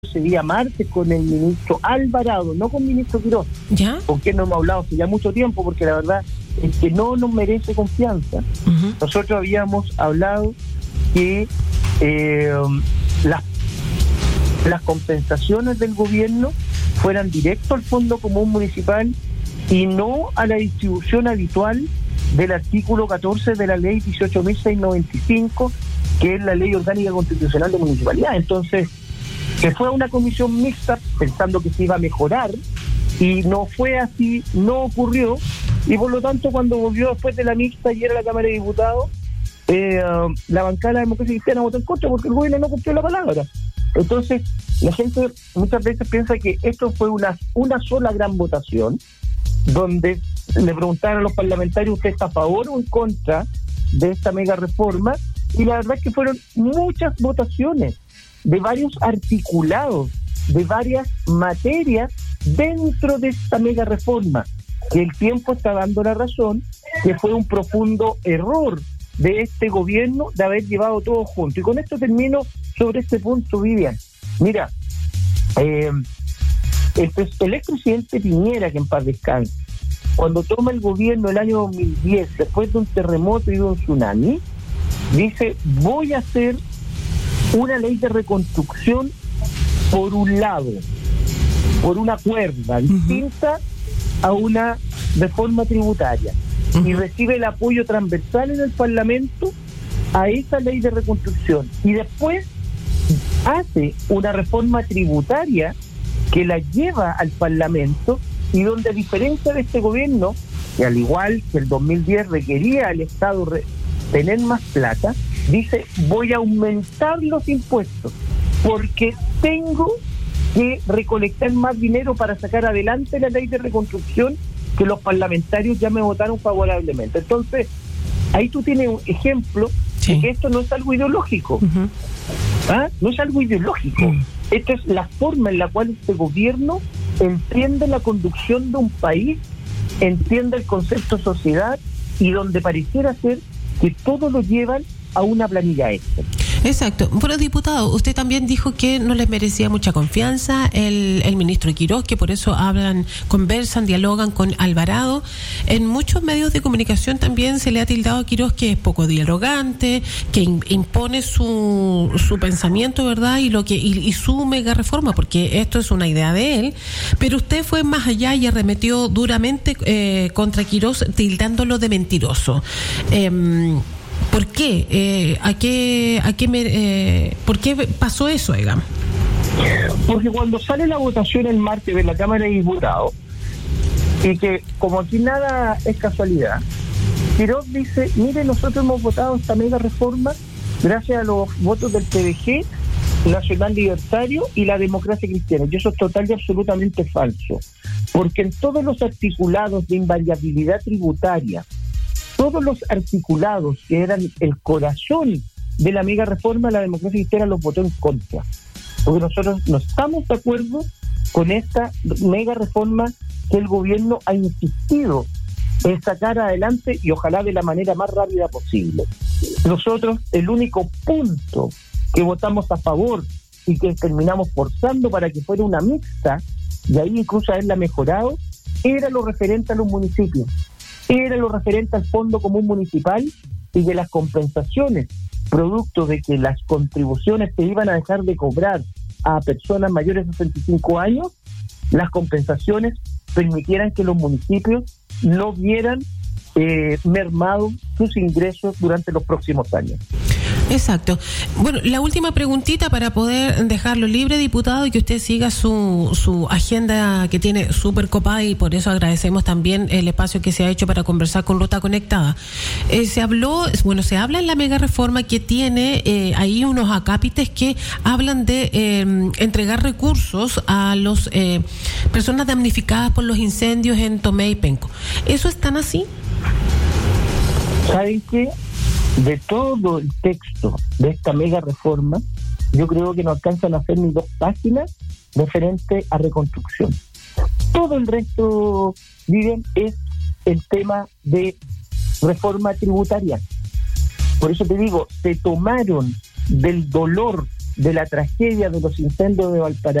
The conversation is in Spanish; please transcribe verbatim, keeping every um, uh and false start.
ese día martes con el ministro Alvarado, no con el ministro Quirós, ¿Ya? con quien no hemos hablado hace ya mucho tiempo, porque la verdad es que no nos merece confianza. Uh-huh. Nosotros habíamos hablado que eh, las, las compensaciones del gobierno fueran directo al Fondo Común Municipal y no a la distribución habitual del artículo catorce de la ley dieciocho mil seiscientos noventa y cinco, que es la ley orgánica constitucional de municipalidad. Entonces, se fue a una comisión mixta pensando que se iba a mejorar y no fue así, no ocurrió, y por lo tanto cuando volvió después de la mixta ayer a la Cámara de Diputados, eh, la bancada de la Democracia Cristiana votó en contra porque el gobierno no cumplió la palabra. Entonces la gente muchas veces piensa que esto fue una, una sola gran votación donde le preguntaron a los parlamentarios, ¿usted está a favor o en contra de esta mega reforma? Y la verdad es que fueron muchas votaciones de varios articulados, de varias materias dentro de esta mega reforma, que el tiempo está dando la razón, que fue un profundo error de este gobierno de haber llevado todo junto. Y con esto termino sobre este punto, Vivian. Mira, eh, el, el expresidente Piñera, que en paz descanse, cuando toma el gobierno el año dos mil diez, después de un terremoto y de un tsunami, dice, voy a hacer una ley de reconstrucción por un lado, por una cuerda uh-huh. distinta a una reforma tributaria, uh-huh. y recibe el apoyo transversal en el Parlamento a esa ley de reconstrucción, y después hace una reforma tributaria que la lleva al Parlamento, y donde, a diferencia de este gobierno, que al igual que el dos mil diez requería al Estado re- tener más plata, dice, voy a aumentar los impuestos porque tengo que recolectar más dinero para sacar adelante la ley de reconstrucción que los parlamentarios ya me votaron favorablemente. Entonces, ahí tú tienes un ejemplo sí. de que esto no es algo ideológico. Uh-huh. ¿Ah? No es algo ideológico. Uh-huh. Esta es la forma en la cual este gobierno entiende la conducción de un país, entiende el concepto sociedad, y donde pareciera ser que todo lo llevan a una planilla extra. Exacto. Bueno, diputado, usted también dijo que no les merecía mucha confianza el, el ministro Quirós, que por eso hablan, conversan, dialogan con Alvarado. En muchos medios de comunicación también se le ha tildado a Quirós que es poco dialogante, que in, impone su, su pensamiento, ¿verdad? Y lo que y, y su mega reforma, porque esto es una idea de él. Pero usted fue más allá y arremetió duramente eh, contra Quirós, tildándolo de mentiroso. Eh, ¿Por qué? Eh, ¿A qué? ¿A qué me, eh, ¿Por qué pasó eso, digamos? Porque cuando sale la votación el martes de la Cámara de Diputados, y que como aquí nada es casualidad, Quirós dice, mire, nosotros hemos votado esta mega reforma gracias a los votos del P D G, Nacional Libertario y la Democracia Cristiana. Y eso es total y absolutamente falso, porque en todos los articulados de invariabilidad tributaria, todos los articulados que eran el corazón de la mega reforma, la Democracia Cristiana los votó en contra, porque nosotros no estamos de acuerdo con esta mega reforma que el gobierno ha insistido en sacar adelante, y ojalá de la manera más rápida posible. Nosotros, el único punto que votamos a favor y que terminamos forzando para que fuera una mixta, y ahí incluso haberla mejorado, era lo referente a los municipios. Era lo referente al Fondo Común Municipal y de las compensaciones, producto de que las contribuciones se iban a dejar de cobrar a personas mayores de sesenta y cinco años, las compensaciones permitieran que los municipios no vieran eh, mermado sus ingresos durante los próximos años. Exacto. Bueno, la última preguntita para poder dejarlo libre, diputado, y que usted siga su, su agenda que tiene súper copada, y por eso agradecemos también el espacio que se ha hecho para conversar con Ruta Conectada. Eh, se habló, bueno, se habla en la mega reforma que tiene eh, ahí unos acápites que hablan de eh, entregar recursos a las eh, personas damnificadas por los incendios en Tomé y Penco. ¿Eso es tan así? ¿Saben qué? De todo el texto de esta mega reforma, yo creo que no alcanzan a hacer ni dos páginas referente a reconstrucción. Todo el resto, Vivian, es el tema de reforma tributaria. Por eso te digo, se tomaron del dolor de la tragedia de los incendios de Valparaíso